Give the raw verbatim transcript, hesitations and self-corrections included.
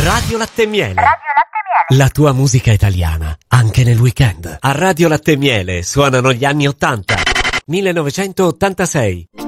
Radio Latte e Miele. Radio Latte e Miele. La tua musica italiana, anche nel weekend. A Radio Latte e Miele suonano gli anni ottanta. millenovecentottantasei.